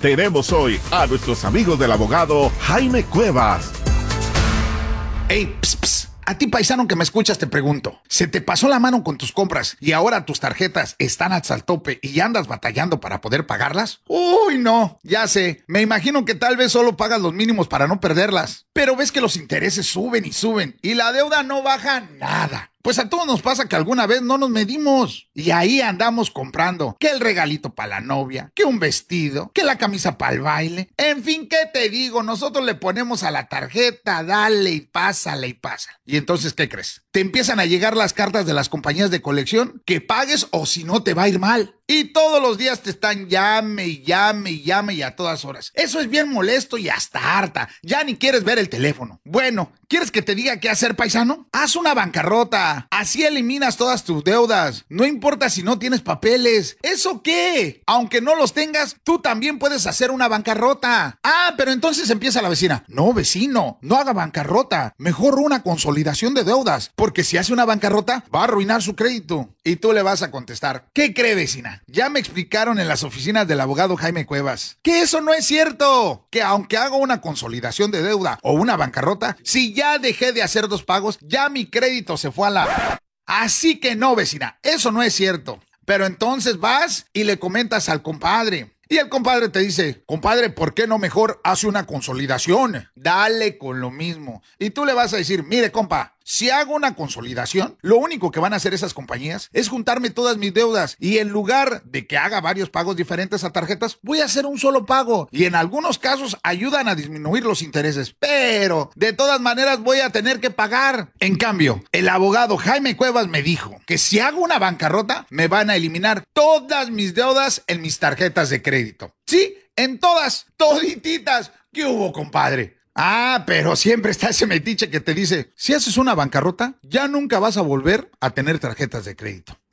Tenemos hoy a nuestros amigos del abogado Jaime Cuevas. Ey, ps, ps. A ti, paisano que me escuchas, te pregunto, ¿se te pasó la mano con tus compras y ahora tus tarjetas están hasta el tope y ya andas batallando para poder pagarlas? Uy, no, ya sé, me imagino que tal vez solo pagas los mínimos para no perderlas, pero ves que los intereses suben y la deuda no baja nada. Pues a todos nos pasa que alguna vez no nos medimos y ahí andamos comprando que el regalito para la novia, que un vestido, que la camisa para el baile. En fin, ¿qué te digo? Nosotros le ponemos a la tarjeta, dale y pásale y pasa. Y entonces, ¿qué crees? Te empiezan a llegar las cartas de las compañías de colección que pagues o si no te va a ir mal. Y todos los días te están llame y a todas horas. Eso es bien molesto y hasta harta. Ya ni quieres ver el teléfono. Bueno, ¿quieres que te diga qué hacer, paisano? Haz una bancarrota. Así eliminas todas tus deudas. No importa si no tienes papeles. ¿Eso qué? Aunque no los tengas, tú también puedes hacer una bancarrota. Ah, pero entonces empieza la vecina. No, vecino, no haga bancarrota. Mejor una consolidación de deudas. Porque si hace una bancarrota, va a arruinar su crédito. Y tú le vas a contestar, ¿qué cree, vecina? Ya me explicaron en las oficinas del abogado Jaime Cuevas que eso no es cierto, que aunque hago una consolidación de deuda o una bancarrota, si ya dejé de hacer 2 pagos, ya mi crédito se fue a la... Así que no, vecina, eso no es cierto. Pero entonces vas y le comentas al compadre. Y el compadre te dice, compadre, ¿por qué no mejor hace una consolidación? Dale con lo mismo. Y tú le vas a decir, mire, compa, si hago una consolidación, lo único que van a hacer esas compañías es juntarme todas mis deudas y en lugar de que haga varios pagos diferentes a tarjetas, voy a hacer un solo pago y en algunos casos ayudan a disminuir los intereses, pero de todas maneras voy a tener que pagar. En cambio, el abogado Jaime Cuevas me dijo que si hago una bancarrota, me van a eliminar todas mis deudas en mis tarjetas de crédito. Sí, en todas, todititas. ¿Qué hubo, compadre? Ah, pero siempre está ese metiche que te dice, si haces una bancarrota, ya nunca vas a volver a tener tarjetas de crédito.